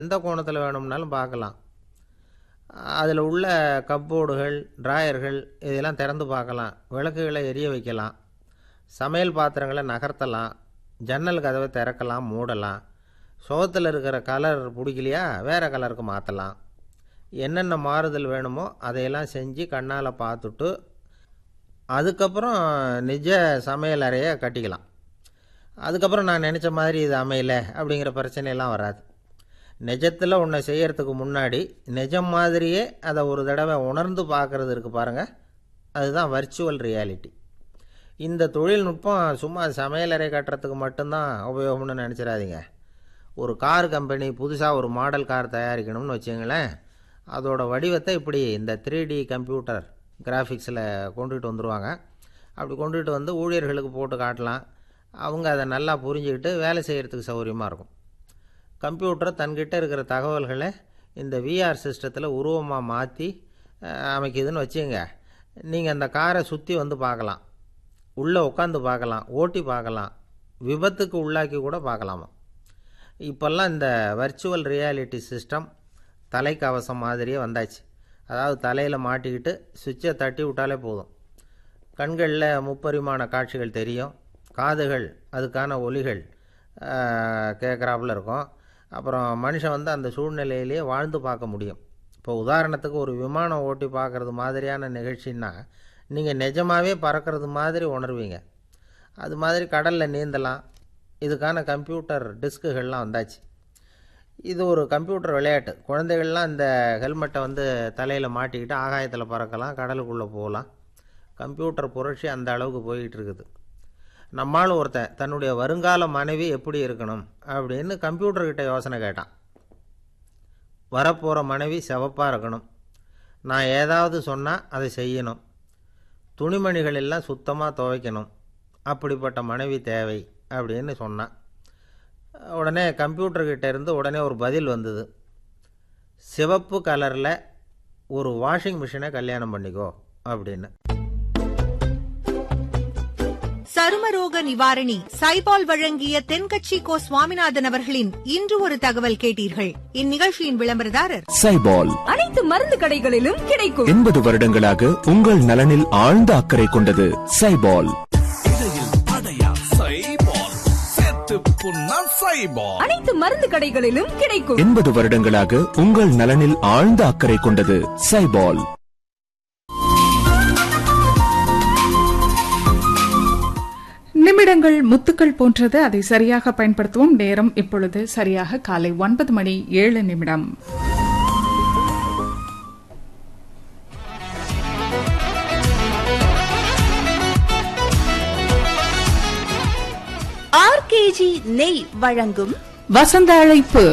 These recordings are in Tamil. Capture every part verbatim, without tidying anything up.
எந்த கோணத்தில் வேணும்னாலும் பார்க்கலாம். அதில் உள்ள கப்போர்டுகள், ட்ராயர்கள் இதெல்லாம் திறந்து பார்க்கலாம். விளக்குகளை எரிய வைக்கலாம். சமையல் பாத்திரங்களை நகர்த்தலாம். ஜன்னல் கதவை திறக்கலாம், மூடலாம். சுகத்தில் இருக்கிற கலர் பிடிக்கலையா வேறு கலருக்கு மாற்றலாம். என்னென்ன மாறுதல் வேணுமோ அதையெல்லாம் செஞ்சு கண்ணால் பார்த்துட்டு அதுக்கப்புறம் நிஜ சமையல் அறையை கட்டிக்கலாம். அதுக்கப்புறம் நான் நினச்ச மாதிரி இது அமையலை அப்படிங்கிற பிரச்சனையெல்லாம் வராது. நிஜத்தில் ஒன்றை செய்கிறதுக்கு முன்னாடி நிஜம் மாதிரியே அதை ஒரு தடவை உணர்ந்து பார்க்குறது இருக்குது பாருங்கள், அதுதான் வர்ச்சுவல் ரியாலிட்டி. இந்த தொழில்நுட்பம் சும்மா சமையலறை கட்டுறதுக்கு மட்டும்தான் உபயோகம்னு நினச்சிடாதீங்க. ஒரு கார் கம்பெனி புதுசாக ஒரு மாடல் கார் தயாரிக்கணும்னு வச்சுங்களேன், அதோட வடிவத்தை இப்படி இந்த த்ரீ டி கம்ப்யூட்டர் கிராஃபிக்ஸில் கொண்டுகிட்டு வந்துடுவாங்க. அப்படி கொண்டுகிட்டு வந்து ஊழியர்களுக்கு போட்டு காட்டலாம். அவங்க அதை நல்லா புரிஞ்சுக்கிட்டு வேலை செய்கிறதுக்கு சௌகரியமாக இருக்கும். கம்ப்யூட்டர் தன்கிட்ட இருக்கிற தகவல்களை இந்த விஆர் சிஸ்டத்தில் உருவமாக மாற்றி அமைக்குதுன்னு வச்சுங்க. நீங்கள் அந்த காரை சுற்றி வந்து பார்க்கலாம், உள்ளே உட்காந்து பார்க்கலாம், ஓட்டி பார்க்கலாம், விபத்துக்கு உள்ளாக்கி கூட பார்க்கலாமா. இப்போல்லாம் இந்த வர்ச்சுவல் ரியாலிட்டி சிஸ்டம் தலைக்கவசம் மாதிரியே வந்தாச்சு. அதாவது தலையில் மாட்டிக்கிட்டு சுவிட்சை தட்டி விட்டாலே போதும். கண்களில் முப்பரிமாண காட்சிகள் தெரியும், காதுகள் அதுக்கான ஒலிகள் கேட்குறாப்புல இருக்கும். அப்புறம் மனுஷன் வந்து அந்த சூழ்நிலையிலேயே வாழ்ந்து பார்க்க முடியும். இப்போ உதாரணத்துக்கு ஒரு விமானம் ஓட்டி பார்க்குறது மாதிரியான நிகழ்ச்சின்னா நீங்கள் நிஜமாகவே பறக்கிறது மாதிரி உணர்வீங்க. அது மாதிரி கடலில் நீந்தலாம். இதுக்கான கம்ப்யூட்டர் டிஸ்க்குகள்லாம் வந்தாச்சு. இது ஒரு கம்ப்யூட்டர் விளையாட்டு. குழந்தைகள்லாம் இந்த ஹெல்மெட்டை வந்து தலையில் மாட்டிக்கிட்டு ஆகாயத்தில் பறக்கலாம், கடலுக்குள்ளே போகலாம். கம்ப்யூட்டர் புரட்சி அந்த அளவுக்கு போய்கிட்டு இருக்குது. நம்மால் ஒருத்தன் தன்னுடைய வருங்கால மனைவி எப்படி இருக்கணும் அப்படின்னு கம்ப்யூட்டர்கிட்ட யோசனை கேட்டான். வரப்போகிற மனைவி சிவப்பாக இருக்கணும், நான் ஏதாவது சொன்னால் அதை செய்யணும், துணிமணிகள் எல்லாம் சுத்தமாக துவைக்கணும், அப்படிப்பட்ட மனைவி தேவை அப்படின்னு சொன்னான். உடனே கம்ப்யூட்டர்கிட்ட இருந்து உடனே ஒரு பதில் வந்தது. சிவப்பு கலரில் ஒரு வாஷிங் மிஷினை கல்யாணம் பண்ணிக்கோ அப்படின்னு. சருமரோக நிவாரணி சைபால் வழங்கிய தென்கட்சி கோ சுவாமிநாதன் அவர்களின் இன்று ஒரு தகவல் கேட்டீர்கள். இந்நிகழ்ச்சியின் விளம்பரதாரர் சைபால். அனைத்து மருந்து கடைகளிலும் கிடைக்கும். எண்பது வருடங்களாக உங்கள் நலனில் ஆழ்ந்த அக்கறை கொண்டது சைபால். அனைத்து மருந்து கடைகளிலும் கிடைக்கும். எண்பது வருடங்களாக உங்கள் நலனில் ஆழ்ந்த அக்கறை கொண்டது சைபால். நிமிடங்கள் முத்துக்கள் போன்றது, அதை சரியாக பயன்படுத்துவோம். நேரம் இப்பொழுது சரியாக காலை ஒன்பது மணி ஏழு நிமிடம். ஆர்கேஜி நெய் வழங்கும் வசந்த அழைப்பு.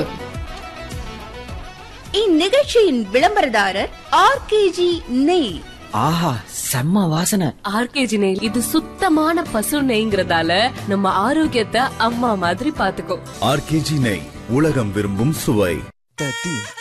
இந்நிகழ்ச்சியின் விளம்பரதாரர் ஆர்கேஜி நெய். ஆஹா, செம்ம வாசனை. ஆர்கேஜி நெய் இது சுத்தமான பசு நெய்ங்கிறதால நம்ம ஆரோக்கியத்தை அம்மா மாதிரி பாத்துக்கோ. ஆர்கேஜி நெய், உலகம் விரும்பும் சுவை.